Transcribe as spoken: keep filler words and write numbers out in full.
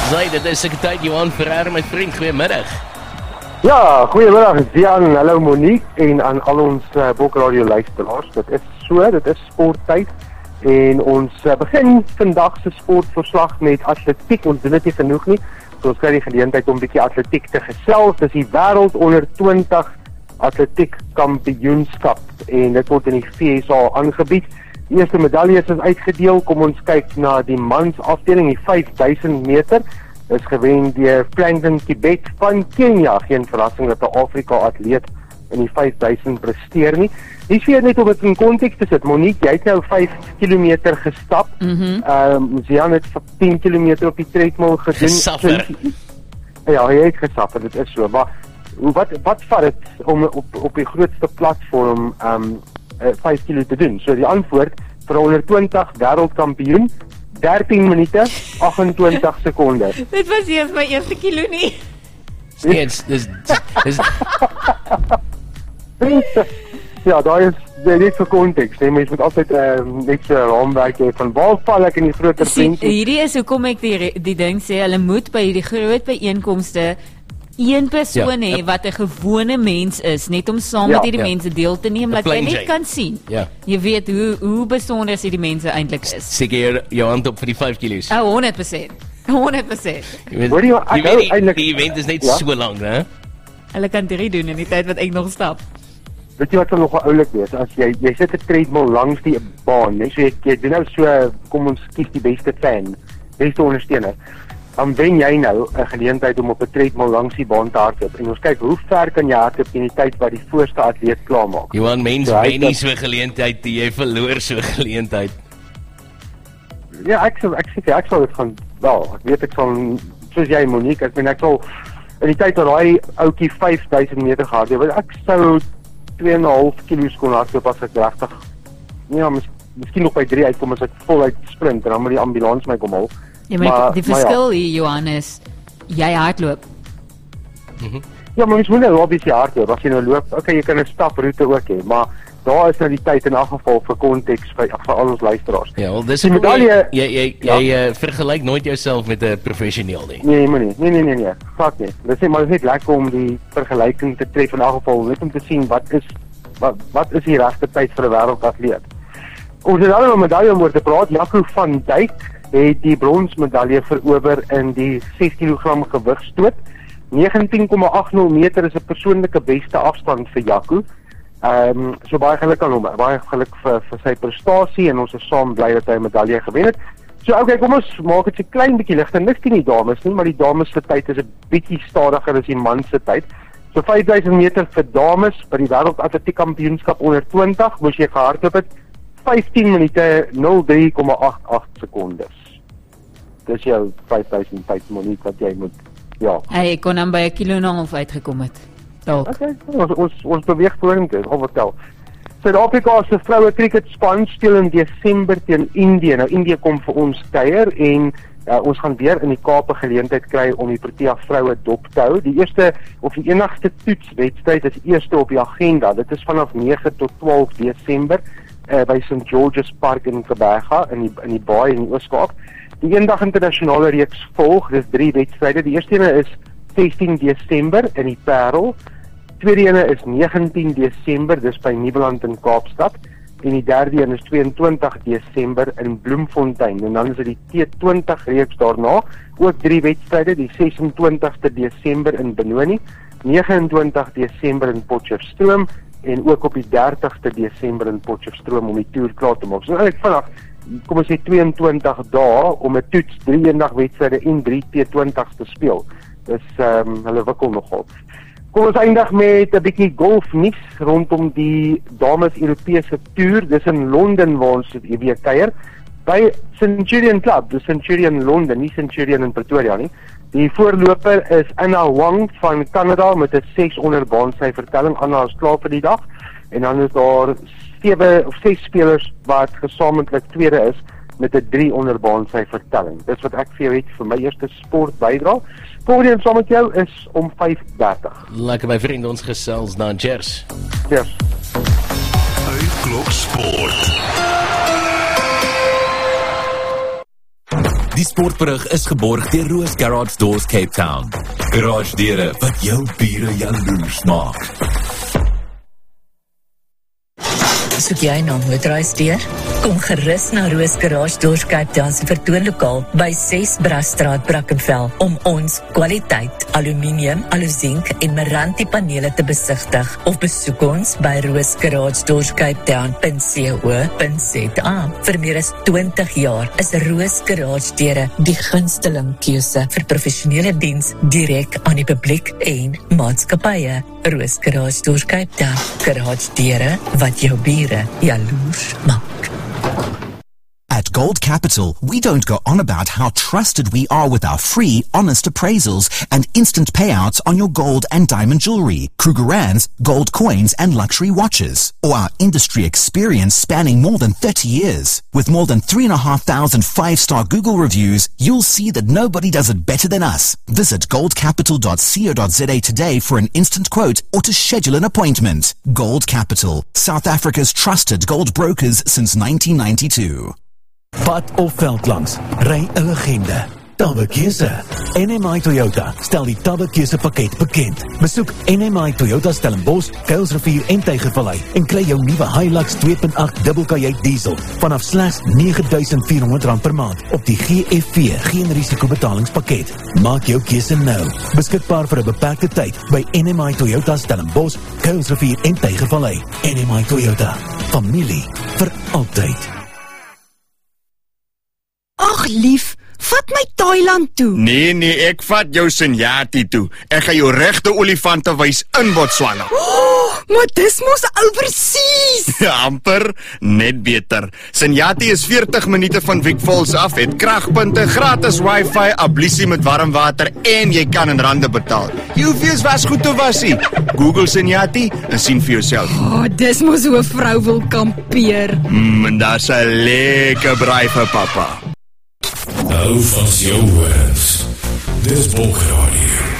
Zai, dit is sekreteit Johan Ferreira, my vriend, goeiemiddag. Ja, goeiemiddag, Jan, hallo Monique en aan al ons uh, Bokradio luisteraars. Dit is so, dit is sporttyd en ons uh, begin vandag se sportverslag met atletiek. Ons doen dit nie genoeg nie, so ons kry die geleentheid om 'n bietjie atletiek te gesels. Dis die wêreld onder twintig atletiek kampioenskap en dit word in die V S A aangebied. Die eerste medaljes is uitgedeel. Kom ons kyk na die mans afdeling, die vyf duisend meter. Is gewen deur Franklin Kibet van Kenia. Geen verrassing dat 'n Afrika atleet in die vyf duisend presteer nie. Dis weer net om dit in konteks te sit. Monique, jy het nou vyf kilometer gestap. Mhm. Mm Ehm um, Jan het tien kilometer op die treadmill gedoen. Gesaffer. Ja, hy het gesaffer, dit is so. Maar wat wat vat dit om op op die grootste platform ehm um, vyf kilo te doen? So die antwoord vir onder twintig wêreldkampioen, dertien minute, agt-en-twintig sekondes. Dit was nie my eerste kilo nie. Steeds, dis, dis, Ja, daar is net vir konteks, nee, mens moet altyd uh, net so 'n raamwerk hê van waar val ek in die groter Sien, prentjie. hierdie is hoekom ek die, die ding sê, hulle moet by hierdie groot byeenkomste een persoon Ja, hê wat 'n gewone mens is, net om saam Ja, met hierdie ja. mense deel te neem, dat jy plain net Jane. kan sien. Ja. Jy weet hoe hoe besonder hierdie mense eintlik is. steek jy jou hand op vir die vyf kilos. Oh, honderd persent. honderd persent. Jy weet, Hoor jy, ek jy hou weet die, eintlik- die event is net Ja. so lank, né? Hulle kan drie doen in die tyd wat ek nog stap. Weet jy wat sal nogal oulik wees, as jy, jy sit 'n treadmill langs die baan, nee, so jy, jy doen nou so, kom ons kies die beste fan, beste ondersteuner, dan wen jy nou 'n geleentheid om op 'n treadmill langs die baan te hardloop, en ons kyk hoe ver kan jy hardloop in die tyd wat die voorste atleet klaarmaak. Johan, mens Ja, hy wen nie het- so 'n geleentheid, jy verloor so 'n geleentheid. Ja, ek sal, ek sê, ek sal dit gaan, wel, ek weet ek sal, soos jy Monique, ek meen ek sal, in die tyd dat daai ouetjie vyf duisend meter gehardloop het, ek sou twee en 'n half kilo kon hardloop as ek regtig, ja, mis, miskien nog by drie uitkom as ek voluit sprint, en dan moet die ambulans my kom haal. Ja, maar, Maar- die maar verskil hier, Johan, is jy hardloop. Ja, maar mens moet nou obviously hardloop, as jy nou loop, okay, jy kan 'n staproete ook hê, maar daar is nou die tyd in elk geval vir konteks vir, vir al ons luisteraars. Ja, wel, dis Die hoekom jy, medalje- jy, jy, Ja. jy uh, vergelyk nooit jouself met 'n professioneel nie. Nee, maar nee, nee, nee, nee, nee, glad nie. Dis net maar dis net lekker om die vergelyking te tref in elk geval, net om te sien wat is wat wat is die regte tyd vir 'n wêreldatleet. Ons het al 'n medalje om oor te praat. Jaco van Dijk het die bronsmedalje verower in die ses kilogram gewigstoot. negentien komma agt nul meter is 'n persoonlike beste afstand vir Jaco. Ehm um, so baie geluk aan hom. Baie geluk vir vir sy prestasie en ons is saam bly dat hy 'n medalje gewen het. So okay, kom ons maak dit 'n klein bietjie ligter. Niks teen die dames nie, maar die dames se tyd is 'n bietjie stadiger as die man se tyd. So vyf duisend meter vir dames by die wêreldatletiek kampioenskap onder twintig, moes jy gehardloop het vyftien minute nul drie komma agt agt sekondes. Dis jou vyf duisend vyf Monique wat jy moet, ja. Hy kon dan by 'n kilo en 'n half uitgekom het. Dalk. Okay, ons ons, ons beweeg vorentoe, al vertel. Suid-Afrika se vroue cricketspan speel in Desember teen Indië. Nou Indië kom vir ons kuier en uh, ons gaan weer in die Kaap 'n geleentheid kry om die Protea vroue dop te hou. Die eerste of die enigste toetswedstryd is eerste op die agenda. Dit is vanaf nege tot twaalf Desember uh, by Saint George's Park in Kaapstad in die in die Baai in die Oos-Kaap. Die eendag internasionale reeks volg, dis drie wedstryde. Die eerste ene is sestien Desember in die Parel. Tweede ene is negentien Desember, dis by Nieuweland in Kaapstad. En die derde een is tweeëntwintig Desember in Bloemfontein. En dan is dit die T twintig reeks daarna, ook drie wedstryde, die ses en twintigste Desember in Benoni, nege en twintig Desember in Potchefstroom en ook op die dertigste Desember in Potchefstroom om die toer klaar te maak. So eintlik vanaf, kom ons sê tweeëntwintig dae om 'n toets, drie eendag wedstryde en drie T twintigs te speel. Dis ehm um, hulle wikkel nogal. Kom ons eindig met 'n bietjie golfnuus rondom die dames Europese toer. Dis in Londen waar ons weer kuier by Centurion Club, die Centurion Londen, nie Centurion in Pretoria nie. Die voorloper is Anna Wang van Kanada met 'n ses onder baansyfer telling. Anna is klaar vir die dag. En dan is daar sewe of ses spelers wat gesamentlik tweede is met 'n drie onder baansyfer telling. Dis wat ek vir jou het vir my eerste sport bydra. Volgende een saam met jou is om vyf dertig. Lekker my vriend, ons gesels na Jers. Yes. Uitklok Sport. Die sportberig is geborg deur Roos Garage Doors Cape Town. Garage deure wat jou bure jaloers maak. Soek jy nou motorhuisdeur? Kom gerus na Roos Garage Doors Cape Town se vertoonlokaal by ses Brasstraat, Brackenfell om ons kwaliteit aluminium, aluzink en Meranti panele te besigtig of besoek ons by roos garage doors cape town dot co dot za. Vir meer as twintig jaar is Roos Garage deure die gunsteling keuse vir professionele diens direk aan die publiek en maatskappye. Roos Garage Doors Cape Town. Garage deure wat jou bure jaloers maak. At Gold Capital, we don't go on about how trusted we are with our free, honest appraisals and instant payouts on your gold and diamond jewelry, Krugerrands, gold coins and luxury watches, or our industry experience spanning more than thirty years. With more than three and a half thousand five-star Google reviews, you'll see that nobody does it better than us. Visit gold capital dot co dot za today for an instant quote or to schedule an appointment. Gold Capital, South Africa's trusted gold brokers since nineteen ninety-two. Pad of veld langs, ry 'n legende. Tabbekeuse. N M I Toyota stel die Tabbekeuse pakket bekend. Besoek N M I Toyota Stellenbosch, Kuilsrivier en Tygervallei en kry jou nuwe Hilux twee punt agt dubbelkajuit diesel vanaf slegs nege duisend vier honderd rand per maand op die G F V geen risiko betalingspakket. Maak jou keuse nou. Beskikbaar vir 'n beperkte tyd by N M I Toyota Stellenbosch, Kuilsrivier en Tygervallei. N M I Toyota. Familie vir altyd. Ag lief, vat my Thailand toe. Nee, nee, ek vat jou Senyati toe. Ek gaan jou regte olifante wys in Botswana. Oh, maar dis mos oorseas. Amper, net beter. Senyati is veertig minute van Vic Falls af, het kragpunte, gratis wifi, ablusie met warm water en jy kan in rande betaal. Jy hoef eers wasgoed te wasie. Google Senyati en sien vir jouself. Oh, dis mos hoe 'n vrou wil kampeer. Mm, en daar's 'n lekker braai vir pappa. Hou van jou horens. Dis Bonk Radio.